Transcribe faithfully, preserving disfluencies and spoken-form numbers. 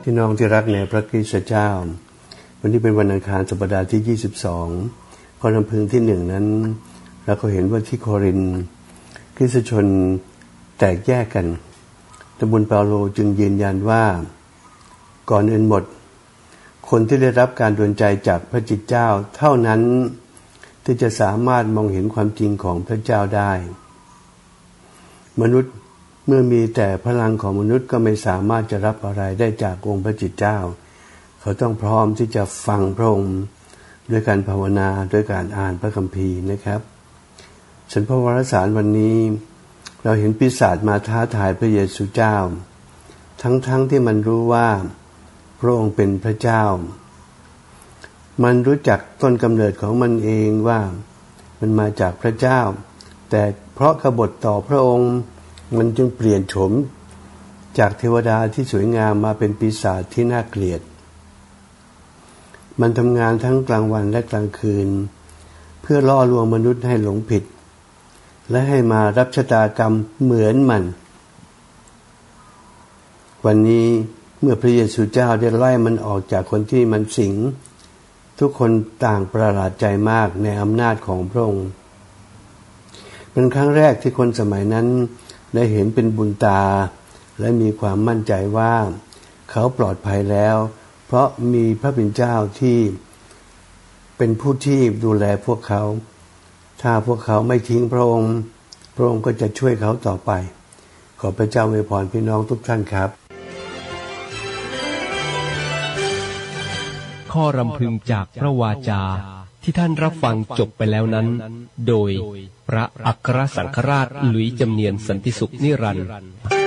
พี่น้องที่รักในพระคริสต์เจ้าวันนี้เป็นวันอังคารสัปดาห์ที่ยี่สิบสองข้อรำพึงที่หนึ่งนั้นเราก็เห็นว่าที่โครินธ์คริสตชนแตกแยกกันแต่บุญเปาโลจึงยืนยันว่าก่อนอื่นหมดคนที่ได้รับการดลใจจากพระจิตเจ้าเท่านั้นที่จะสามารถมองเห็นความจริงของพระเจ้าได้มนุษย์เมื่อมีแต่พลังของมนุษย์ก็ไม่สามารถจะรับอะไรได้จากองค์พระจิตเจ้าเขาต้องพร้อมที่จะฟังพระองค์ด้วยการภาวนาด้วยการอ่านพระคัมภีร์นะครับฉันพระวรสารวันนี้เราเห็นปีศาจมาท้าทายพระเยซูเจ้าทั้งๆ ท, ที่มันรู้ว่าพระองค์เป็นพระเจ้ามันรู้จักต้นกำเนิดของมันเองว่ามันมาจากพระเจ้าแต่เพราะกบฏต่อพระองค์มันจึงเปลี่ยนโฉมจากเทวดาที่สวยงามมาเป็นปีศาจที่น่าเกลียดมันทำงานทั้งกลางวันและกลางคืนเพื่อล่อลวงมนุษย์ให้หลงผิดและให้มารับชะตากรรมเหมือนมันวันนี้เมื่อพระเยซูเจ้าได้ไล่มันออกจากคนที่มันสิงทุกคนต่างประหลาดใจมากในอำนาจของพระองค์เป็นครั้งแรกที่คนสมัยนั้นได้เห็นเป็นบุญตาและมีความมั่นใจว่าเขาปลอดภัยแล้วเพราะมีพระเป็นเจ้าที่เป็นผู้ที่ดูแลพวกเขาถ้าพวกเขาไม่ทิ้งพระองค์พระองค์ก็จะช่วยเขาต่อไปขอพระเจ้าอวยพรพี่น้องทุกท่านครับข้อรำพึงจากพระวาจาที่ท่านรับฟังจบไปแล้วนั้นโดยพระอัครสังฆราชหลุยส์จำเนียนสันติสุขนิรันดร์